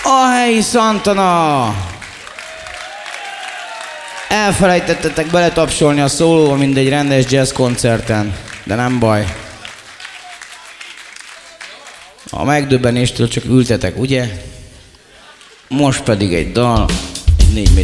A helyi Santana! Elfelejtettetek beletapsolni a szólóba, mint egy rendes jazz koncerten, de nem baj. A megdöbbenéstől csak ültetek, ugye? Most pedig egy dal, 4